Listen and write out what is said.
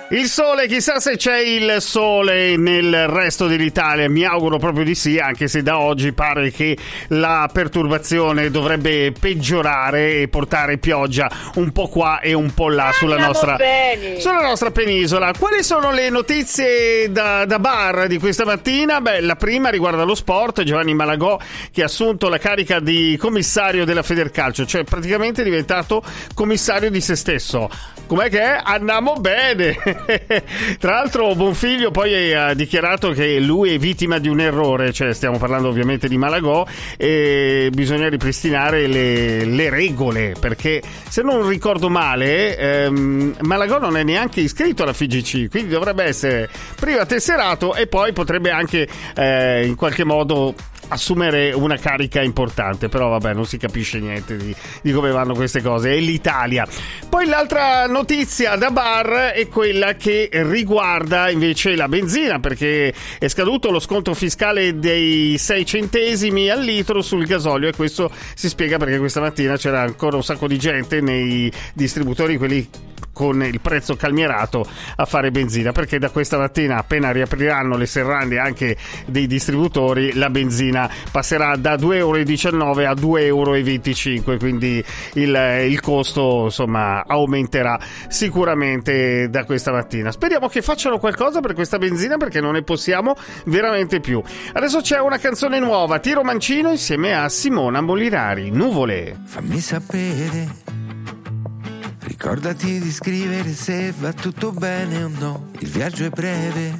Il sole, chissà se c'è il sole nel resto dell'Italia, mi auguro proprio di sì, anche se da oggi pare che la perturbazione dovrebbe peggiorare e portare pioggia un po' qua e un po' là sulla nostra penisola. Quali sono le notizie da bar di questa mattina? Beh, la prima riguarda lo sport, Giovanni Malagò che ha assunto la carica di commissario della Federcalcio, cioè praticamente è diventato commissario di se stesso. Com'è che è? Andiamo bene! Tra l'altro Bonfiglio poi ha dichiarato che lui è vittima di un errore, cioè stiamo parlando ovviamente di Malagò, e bisogna ripristinare le regole, perché se non ricordo male Malagò non è neanche iscritto alla FIGC, quindi dovrebbe essere prima tesserato e poi potrebbe anche in qualche modo assumere una carica importante, però vabbè, non si capisce niente di come vanno queste cose. È l'Italia. Poi l'altra notizia da bar è quella che riguarda invece la benzina, perché è scaduto lo sconto fiscale dei 6 centesimi al litro sul gasolio, e questo si spiega perché questa mattina c'era ancora un sacco di gente nei distributori, quelli con il prezzo calmierato, a fare benzina, perché da questa mattina, appena riapriranno le serrande anche dei distributori, la benzina passerà da 2,19 a 2,25 €, quindi il costo insomma aumenterà sicuramente da questa mattina. Speriamo che facciano qualcosa per questa benzina, perché non ne possiamo veramente più. Adesso c'è una canzone nuova, Tiro Mancino insieme a Simona Molinari, Nuvole. Fammi sapere, ricordati di scrivere se va tutto bene o no, il viaggio è breve.